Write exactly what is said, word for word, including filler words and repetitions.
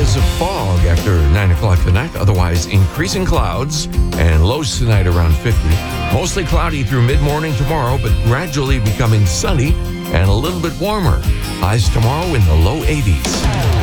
areas of fog after nine o'clock tonight. Otherwise, increasing clouds and lows tonight around fifty. Mostly cloudy through mid-morning tomorrow, but gradually becoming sunny and a little bit warmer. Highs tomorrow in the low eighties.